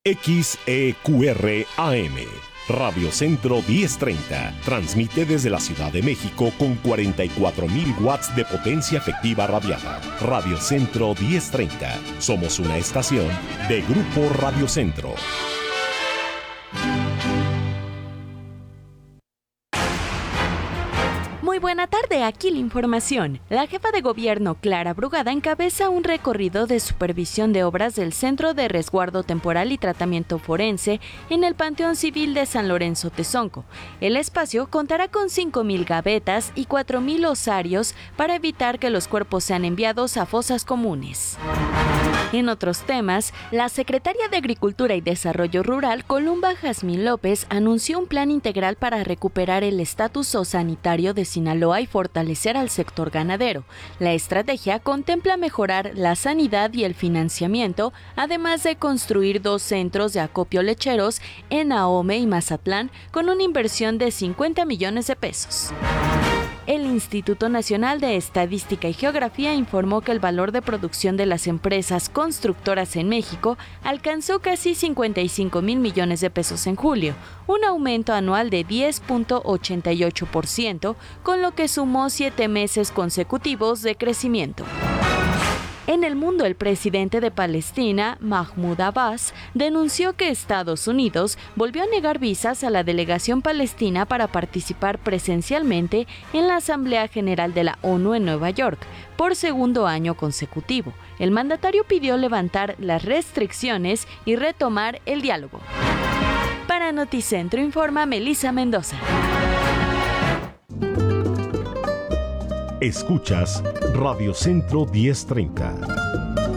XEQR AM. Radio Centro 1030 transmite desde la Ciudad de México con 44,000 watts de potencia efectiva radiada. Radio Centro 1030. Somos una estación de Grupo Radio Centro. Muy buena tarde, aquí la información. La jefa de gobierno, Clara Brugada, encabeza un recorrido de supervisión de obras del Centro de Resguardo Temporal y Tratamiento Forense en el Panteón Civil de San Lorenzo Tezonco. El espacio contará con 5,000 gavetas y 4,000 osarios para evitar que los cuerpos sean enviados a fosas comunes. En otros temas, la secretaria de Agricultura y Desarrollo Rural, Columba Jazmín López, anunció un plan integral para recuperar el estatus zoosanitario de Sinaloa y fortalecer al sector ganadero. La estrategia contempla mejorar la sanidad y el financiamiento, además de construir 2 centros de acopio lecheros en Ahome y Mazatlán con una inversión de 50 millones de pesos. El Instituto Nacional de Estadística y Geografía informó que el valor de producción de las empresas constructoras en México alcanzó casi 55,000 millones de pesos en julio, un aumento anual de 10.88%, con lo que sumó 7 meses consecutivos de crecimiento. En el mundo, el presidente de Palestina, Mahmoud Abbas, denunció que Estados Unidos volvió a negar visas a la delegación palestina para participar presencialmente en la Asamblea General de la ONU en Nueva York, por segundo año consecutivo. El mandatario pidió levantar las restricciones y retomar el diálogo. Para Noticentro informa Melissa Mendoza. Escuchas Radio Centro 1030.